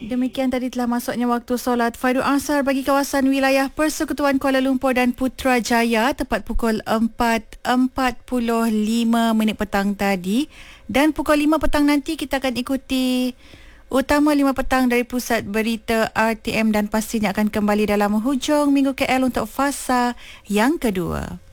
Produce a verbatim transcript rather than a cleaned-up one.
Demikian tadi telah masuknya waktu solat Fardu Asar bagi kawasan wilayah Persekutuan Kuala Lumpur dan Putrajaya tepat pukul empat empat puluh lima minit petang tadi. Dan pukul lima petang nanti kita akan ikuti Utama lima petang dari Pusat Berita R T M dan pastinya akan kembali dalam hujung Minggu K L untuk fasa yang kedua.